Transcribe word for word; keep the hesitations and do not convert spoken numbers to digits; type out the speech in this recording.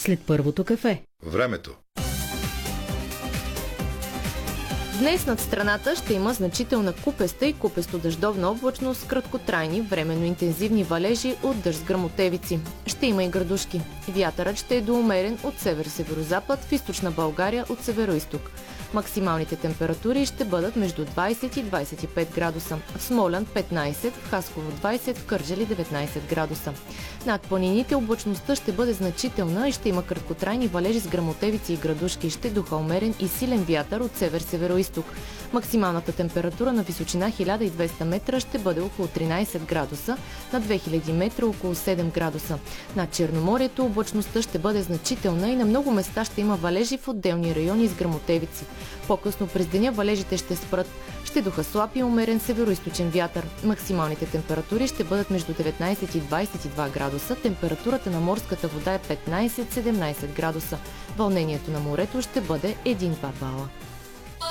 след първото кафе. Времето. Днес над страната ще има значителна купеста и купесто-дъждовна облачност с краткотрайни, временно интензивни валежи от дъжд с гръмотевици. Ще има и градушки. Вятърът ще е до умерен от север-северозапад, в източна България от североизток. Максималните температури ще бъдат между двайсет и двайсет и пет градуса. В Смолян петнайсет, в Хасково двайсет, в Кърджали деветнайсет градуса. Над планините облачността ще бъде значителна и ще има краткотрайни валежи с гръмотевици и градушки. Ще духа умерен и силен вятър от север-североизток. Максималната температура на височина хиляда и двеста метра ще бъде около тринайсет градуса, на две хиляди метра около седем градуса. Над Черноморието облачността ще бъде значителна и на много места ще има валежи в отделни райони с гръмотевици. По-късно през деня валежите ще спрат. Ще духа слаб и умерен североизточен вятър. Максималните температури ще бъдат между деветнайсет и двайсет и два градуса. Температурата на морската вода е петнайсет до седемнайсет градуса. Вълнението на морето ще бъде един-два бала.